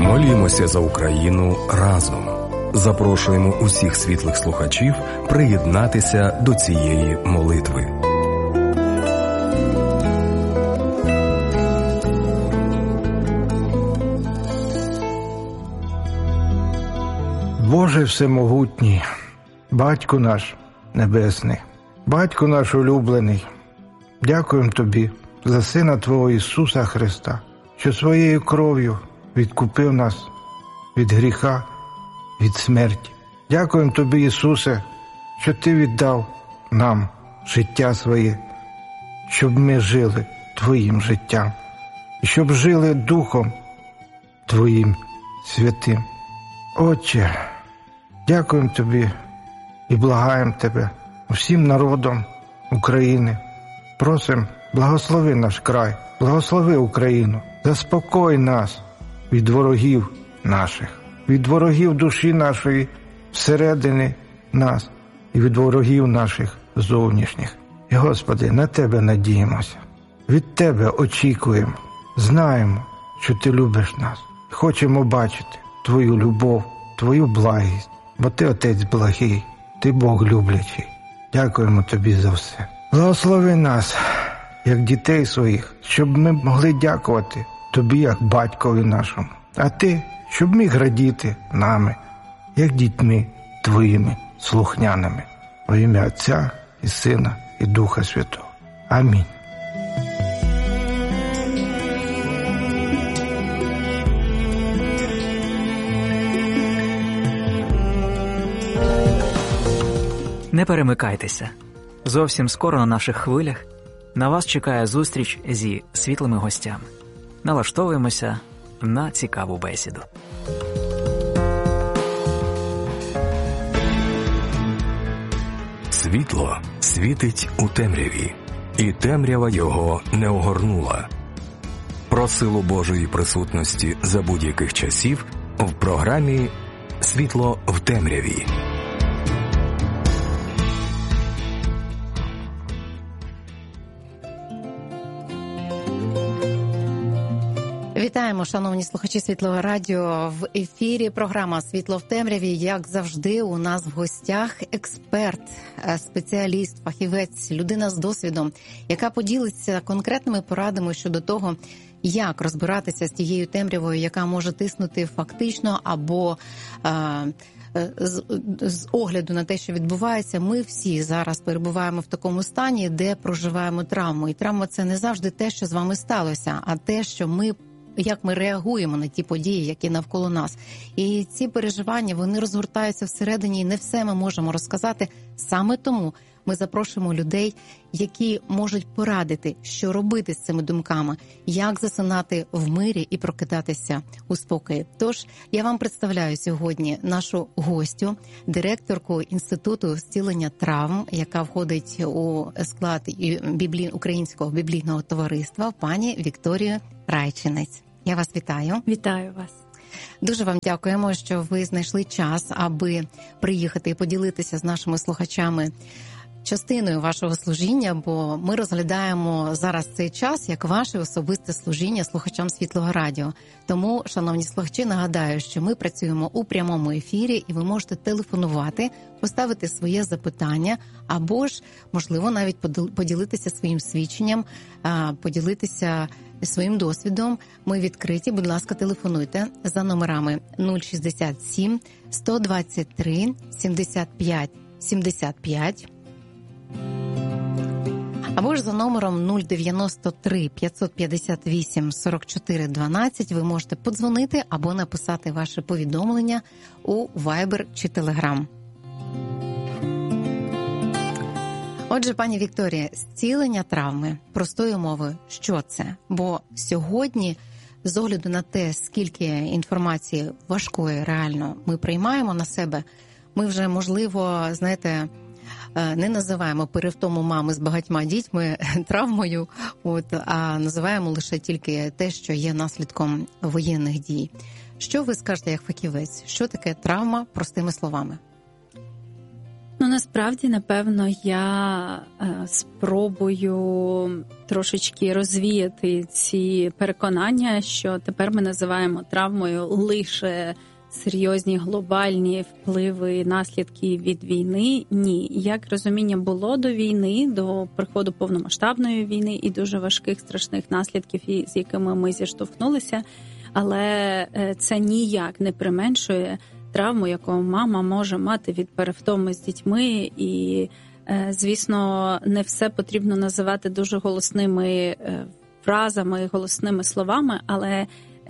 Молімося за Україну разом. Запрошуємо усіх світлих слухачів приєднатися до цієї молитви. Боже всемогутній, Батько наш Небесний, Батько наш улюблений, дякуємо Тобі за Сина Твого Ісуса Христа, що своєю кров'ю відкупив нас від гріха, від смерті. Дякуємо Тобі, Ісусе, що Ти віддав нам життя своє, щоб ми жили Твоїм життям і щоб жили Духом Твоїм святим. Отче, дякуємо Тобі і благаємо Тебе всім народом України. Просимо, благослови наш край, благослови Україну, заспокой нас від ворогів наших, від ворогів душі нашої всередини нас і від ворогів наших зовнішніх. І, Господи, на Тебе надіємося, від Тебе очікуємо, знаємо, що Ти любиш нас. Хочемо бачити Твою любов, Твою благість, бо Ти Отець благий, Ти Бог люблячий. Дякуємо Тобі за все. Благослови нас, як дітей своїх, щоб ми могли дякувати Тобі, як батькові нашому, а Ти, щоб міг радіти нами, як дітьми Твоїми слухняними. Во ім'я Отця і Сина і Духа Святого. Амінь. Не перемикайтеся. Зовсім скоро на наших хвилях на вас чекає зустріч зі світлими гостями. Налаштовуємося на цікаву бесіду. Світло світить у темряві, і темрява його не огорнула. Про силу Божої присутності за будь-яких часів в програмі «Світло в темряві». Вітаємо, шановні слухачі Світлого радіо. В ефірі програма «Світло в темряві». Як завжди, у нас в гостях експерт, спеціаліст, фахівець, людина з досвідом, яка поділиться конкретними порадами щодо того, як розбиратися з тією темрявою, яка може тиснути фактично або з огляду на те, що відбувається. Ми всі зараз перебуваємо в такому стані, де проживаємо травму. І травма – це не завжди те, що з вами сталося, а те, що як ми реагуємо на ті події, які навколо нас. І ці переживання, вони розгортаються всередині, і не все ми можемо розказати. Саме тому ми запрошуємо людей, які можуть порадити, що робити з цими думками, як засинати в мирі і прокидатися у спокої. Тож, я вам представляю сьогодні нашу гостю, директорку Інституту зцілення травм, яка входить у склад Українського біблійного товариства, пані Вікторію Райчинець. Я вас вітаю. Вітаю вас. Дуже вам дякуємо, що ви знайшли час, аби приїхати і поділитися з нашими слухачами частиною вашого служіння, бо ми розглядаємо зараз цей час як ваше особисте служіння слухачам Світлого радіо. Тому, шановні слухачі, нагадаю, що ми працюємо у прямому ефірі, і ви можете телефонувати, поставити своє запитання, або ж, можливо, навіть поділитися своїм свідченням, поділитися своїм досвідом. Ми відкриті, будь ласка, телефонуйте за номерами 067 123 75 75 або ж за номером 093 558 44 12 ви можете подзвонити або написати ваше повідомлення у Viber чи Telegram. Отже, пані Вікторія, зцілення травми, простою мовою, що це? Бо сьогодні, з огляду на те, скільки інформації важкої реально ми приймаємо на себе, ми вже, можливо, знаєте, не називаємо перевтому мами з багатьма дітьми травмою, а називаємо лише тільки те, що є наслідком воєнних дій. Що ви скажете як фахівець? Що таке травма, простими словами? насправді, напевно, я спробую трошечки розвіяти ці переконання, що тепер ми називаємо травмою лише серйозні глобальні впливи і наслідки від війни. Ні. Як розуміння було до війни, до приходу повномасштабної війни і дуже важких, страшних наслідків, з якими ми зіштовхнулися, але це ніяк не применшує травму, яку мама може мати від перевтоми з дітьми. І, звісно, не все потрібно називати дуже голосними фразами, голосними словами, але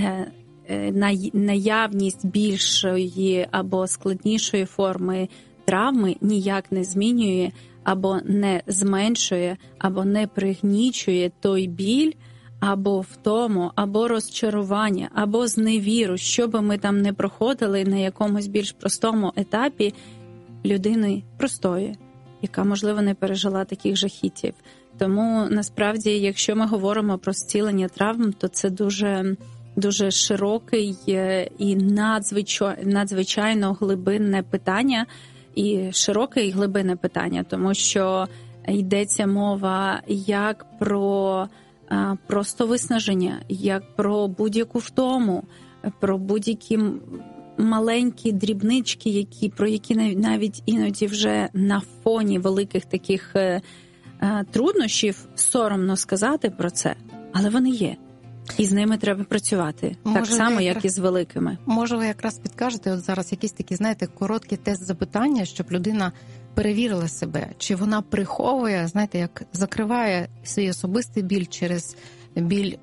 наявність більшої або складнішої форми травми ніяк не змінює, або не зменшує, або не пригнічує той біль, або втому, або розчарування, або зневіру, що би ми там не проходили на якомусь більш простому етапі людини простої, яка, можливо, не пережила таких жахіттів. Тому, насправді, якщо ми говоримо про зцілення травм, то це дуже широкий і надзвичайно глибинне питання, і широке і глибинне питання, тому що йдеться мова як про просто виснаження, як про будь-яку втому, про будь-які маленькі дрібнички, про які навіть іноді вже на фоні великих таких труднощів соромно сказати про це, але вони є. І з ними треба працювати, так само, як і з великими. Може, ви якраз підкажете, от зараз якісь такі, знаєте, короткі тест-запитання, щоб людина перевірила себе, чи вона приховує, знаєте, як закриває свій особистий біль через біль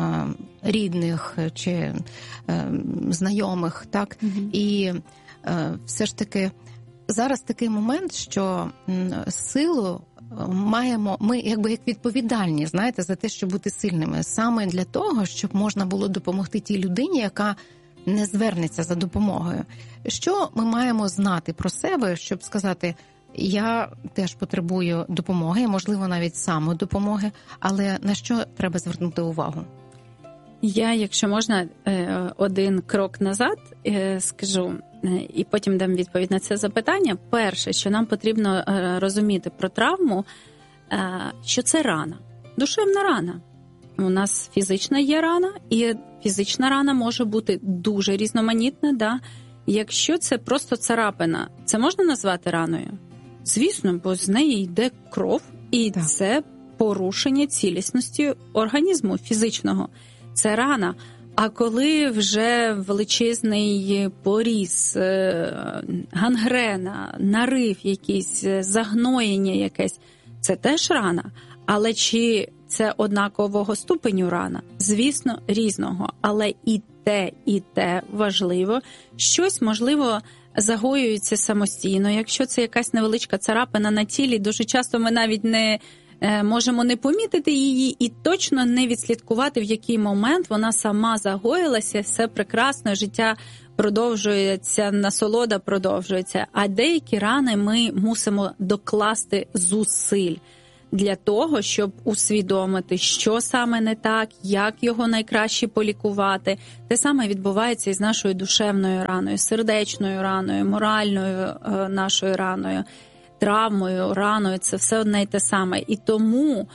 рідних чи знайомих, так? Mm-hmm. І все ж таки зараз такий момент, що силу маємо ми якби як відповідальні, знаєте, за те, щоб бути сильними, саме для того, щоб можна було допомогти тій людині, яка не звернеться за допомогою. Що ми маємо знати про себе, щоб сказати: я теж потребую допомоги, можливо, навіть самодопомоги, але на що треба звернути увагу? Я, якщо можна, один крок назад скажу, і потім дам відповідь на це запитання. Перше, що нам потрібно розуміти про травму, що це рана, душевна рана. У нас фізична є рана, і фізична рана може бути дуже різноманітна. Да? Якщо це просто царапина, це можна назвати раною? Звісно, бо з неї йде кров, і так. Це порушення цілісності організму фізичного. Це рана. А коли вже величезний поріз, гангрена, нарив якийсь, загноєння якесь, це теж рана. Але чи це однакового ступеню рана? Звісно, різного. Але і те важливо. Щось, можливо, загоюється самостійно. Якщо це якась невеличка царапина на тілі, дуже часто ми навіть не можемо не помітити її і точно не відслідкувати, в який момент вона сама загоїлася, все прекрасно, життя продовжується, насолода продовжується. А деякі рани ми мусимо докласти зусиль для того, щоб усвідомити, що саме не так, як його найкраще полікувати. Те саме відбувається і з нашою душевною раною, сердечною раною, моральною нашою раною, травмою, раною. Це все одне й те саме. І тому,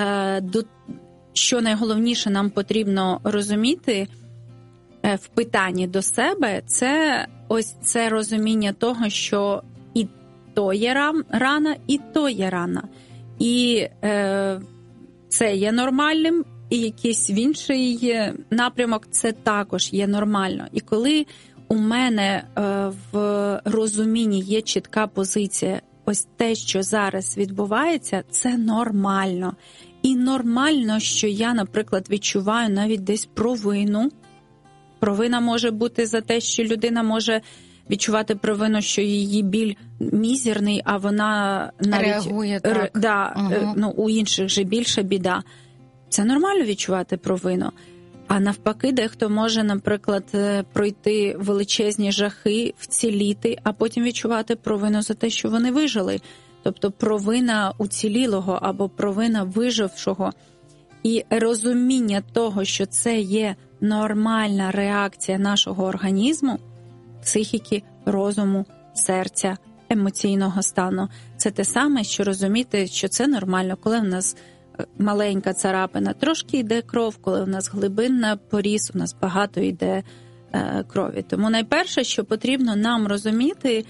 що найголовніше нам потрібно розуміти в питанні до себе, це ось це розуміння того, що і то є рана, і то є рана. І це є нормальним, і якийсь інший напрямок це також є нормально. І коли у мене в розумінні є чітка позиція, ось те, що зараз відбувається, це нормально. І нормально, що я, наприклад, відчуваю навіть десь провину. Провина може бути за те, що людина може відчувати провину, що її біль мізерний, а вона навіть реагує так. У інших же більша біда. Це нормально відчувати провину. А навпаки, дехто може, наприклад, пройти величезні жахи, вціліти, а потім відчувати провину за те, що вони вижили. Тобто провина уцілілого або провина вижившого. І розуміння того, що це є нормальна реакція нашого організму, психіки, розуму, серця емоційного стану. Це те саме, що розуміти, що це нормально, коли в нас маленька царапина, трошки йде кров, коли у нас глибинна поріз, у нас багато йде крові. Тому найперше, що потрібно нам розуміти,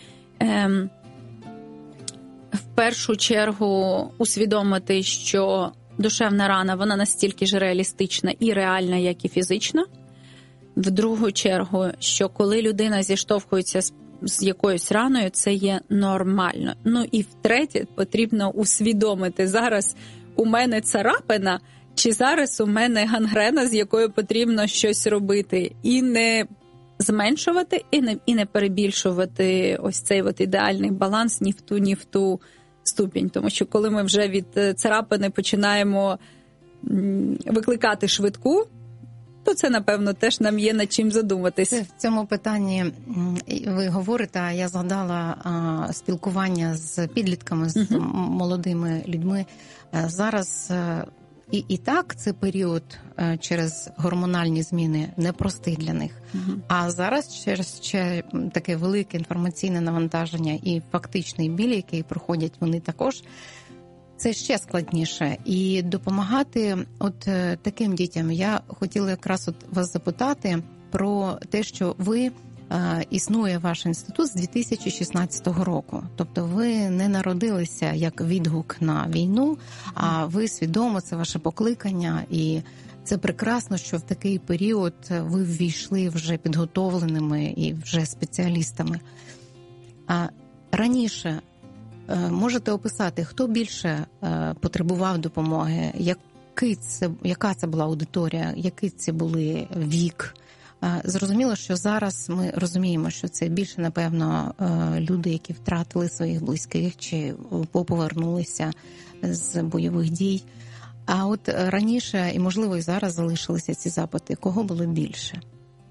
в першу чергу усвідомити, що душевна рана, вона настільки ж реалістична і реальна, як і фізична. В другу чергу, що коли людина зіштовхується з якоюсь раною, це є нормально. Ну і втретє, потрібно усвідомити, зараз у мене царапина, чи зараз у мене гангрена, з якою потрібно щось робити. І не зменшувати, і не перебільшувати ось цей от ідеальний баланс ні в ту ступінь. Тому що коли ми вже від царапини починаємо викликати швидку, то це, напевно, теж нам є над чим задуматись. В цьому питанні ви говорите, а я згадала спілкування з підлітками, з молодими людьми. Зараз і так це період через гормональні зміни непростий для них. А зараз через ще таке велике інформаційне навантаження і фактичний біль, який проходять вони також, це ще складніше. І допомагати от таким дітям. Я хотіла якраз от вас запитати про те, що ви, існує ваш інститут з 2016 року. Тобто ви не народилися як відгук на війну, а ви свідомо, це ваше покликання. І це прекрасно, що в такий період ви ввійшли вже підготовленими і вже спеціалістами. А раніше можете описати, хто більше потребував допомоги, яка це була аудиторія, який це були вік? Зрозуміло, що зараз ми розуміємо, що це більше, напевно, люди, які втратили своїх близьких чи повернулися з бойових дій. А от раніше, і, можливо, і зараз залишилися ці запити. Кого було більше?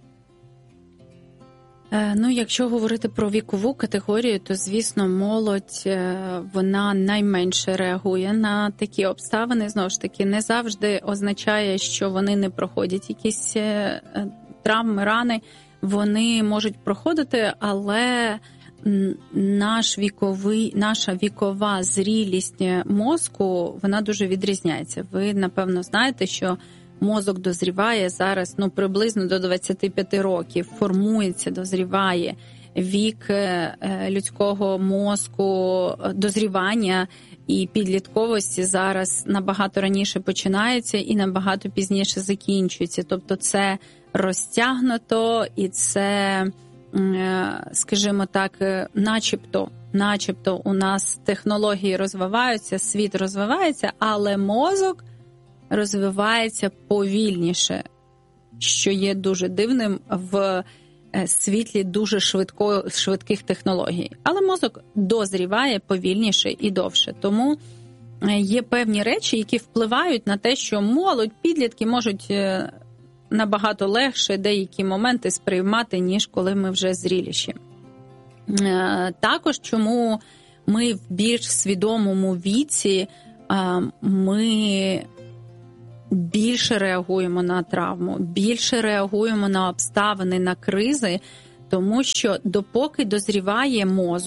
Ну, якщо говорити про вікову категорію, то, звісно, молодь, вона найменше реагує на такі обставини. Знову ж таки, не завжди означає, що вони не проходять якісь травми, рани. Вони можуть проходити, але наша вікова зрілість мозку, вона дуже відрізняється. Ви, напевно, знаєте, що мозок дозріває зараз приблизно до 25 років, формується, дозріває. Вік людського мозку, дозрівання і підлітковості зараз набагато раніше починається і набагато пізніше закінчується. Тобто це розтягнуто і це, скажімо так, начебто у нас технології розвиваються, світ розвивається, але мозок розвивається повільніше, що є дуже дивним в світлі дуже швидких технологій. Але мозок дозріває повільніше і довше. Тому є певні речі, які впливають на те, що молодь, підлітки можуть набагато легше деякі моменти сприймати, ніж коли ми вже зріліші. Також, чому ми в більш свідомому віці, ми більше реагуємо на травму, більше реагуємо на обставини, на кризи, тому що допоки дозріває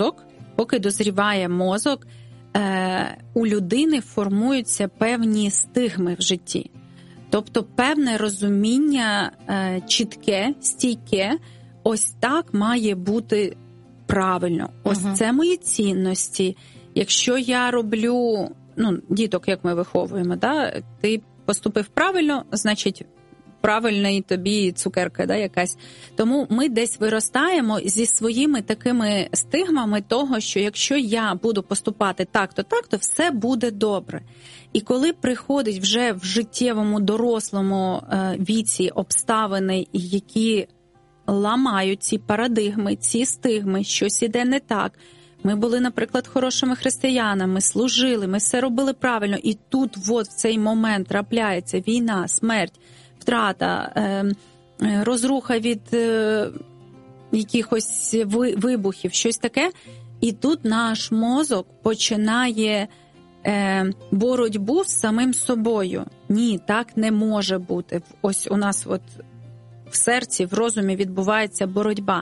мозок, у людини формуються певні стигми в житті. Тобто певне розуміння чітке, стійке, ось так має бути правильно. Ось це мої цінності. Якщо я роблю, діток, як ми виховуємо, ти поступив правильно, значить, правильна тобі цукерка, якась. Тому ми десь виростаємо зі своїми такими стигмами того, що якщо я буду поступати так-то, все буде добре. І коли приходить вже в життєвому дорослому віці обставини, які ламають ці парадигми, ці стигми, щось іде не так. Ми були, наприклад, хорошими християнами, служили, ми все робили правильно. І тут в цей момент трапляється війна, смерть, втрата, розруха від якихось вибухів, щось таке. І тут наш мозок починає боротьбу з самим собою. Ні, так не може бути. Ось у нас в серці, в розумі відбувається боротьба.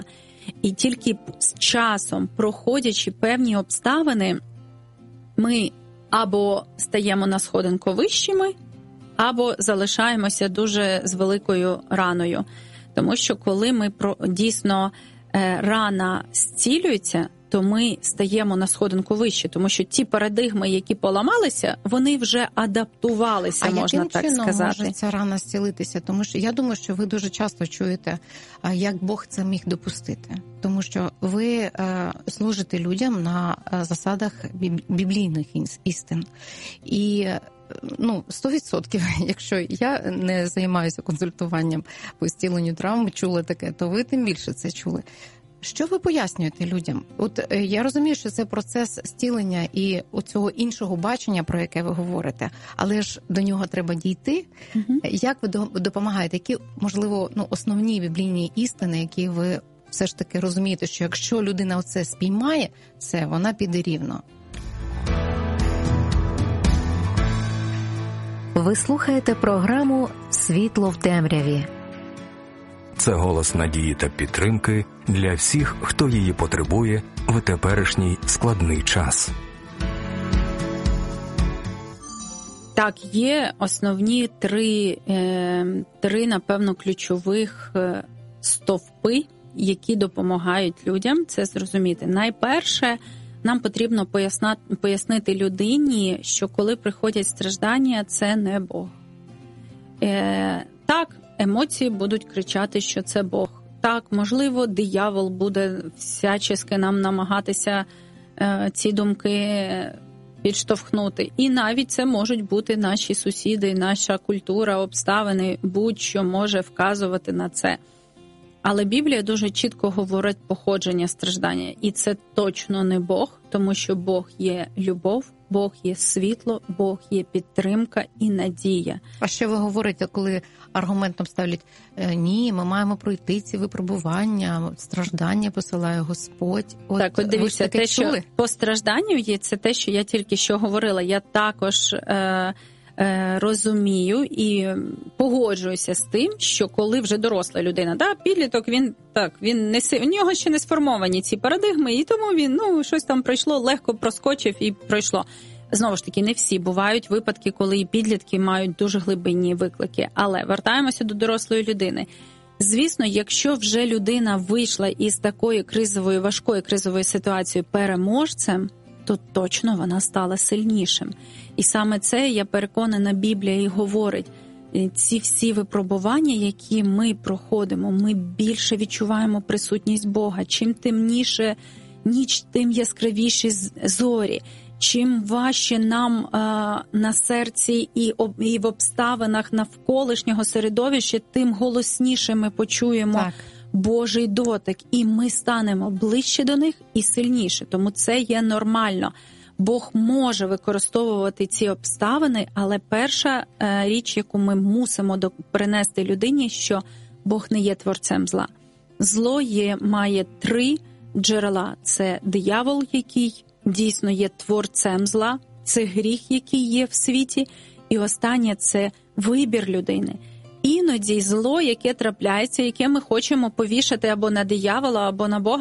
І тільки з часом, проходячи певні обставини, ми або стаємо на сходинку вищими, або залишаємося дуже з великою раною. Тому що коли ми дійсно рана зцілюється, то ми стаємо на сходинку вище, тому що ті парадигми, які поламалися, вони вже адаптувалися, можна так сказати. А яким чином може ця рана зцілитися? Тому що я думаю, що ви дуже часто чуєте, як Бог це міг допустити. Тому що ви служите людям на засадах біблійних істин. І 100%, якщо я не займаюся консультуванням по зціленню травм, чула таке, то ви тим більше це чули. Що ви пояснюєте людям? От я розумію, що це процес зцілення і оцього іншого бачення, про яке ви говорите, але ж до нього треба дійти. Як ви допомагаєте? Які, можливо, основні біблійні істини, які ви все ж таки розумієте, що якщо людина оце спіймає, все, вона піде рівно? Ви слухаєте програму «Світло в темряві». Це голос надії та підтримки для всіх, хто її потребує в теперішній складний час. Так, є основні три, напевно, ключових стовпи, які допомагають людям це зрозуміти. Найперше, нам потрібно пояснити людині, що коли приходять страждання, це не Бог. Так, емоції будуть кричати, що це Бог. Так, можливо, диявол буде всячески нам намагатися ці думки підштовхнути. І навіть це можуть бути наші сусіди, наша культура, обставини, будь-що може вказувати на це. Але Біблія дуже чітко говорить походження страждання. І це точно не Бог, тому що Бог є любов, Бог є світло, Бог є підтримка і надія. А що ви говорите, коли аргументом ставлять «Ні, ми маємо пройти ці випробування, страждання посилає Господь». Так, от дивіться, те, що по стражданню є, це те, що я тільки що говорила. Я також розумію і погоджуюся з тим, що коли вже доросла людина, підліток, він у нього ще не сформовані ці парадигми, і тому він, щось там пройшло, легко проскочив і пройшло. Знову ж таки, не всі. Бувають випадки, коли і підлітки мають дуже глибинні виклики. Але вертаємося до дорослої людини. Звісно, якщо вже людина вийшла із такої важкої кризової ситуації переможцем, то точно вона стала сильнішим. І саме це, я переконана, Біблія і говорить. Ці всі випробування, які ми проходимо, ми більше відчуваємо присутність Бога. Чим темніше ніч, тим яскравіші зорі. Чим важче нам на серці і в обставинах навколишнього середовища, тим голосніше ми почуємо Божий дотик. І ми станемо ближче до них і сильніше. Тому це є нормально. Бог може використовувати ці обставини, але перша річ, яку ми мусимо принести людині, що Бог не є творцем зла. Зло має три джерела. Це диявол, який дійсно є творцем зла, це гріх, який є в світі, і останнє – це вибір людини. Іноді зло, яке трапляється, яке ми хочемо повішати або на диявола, або на Бога,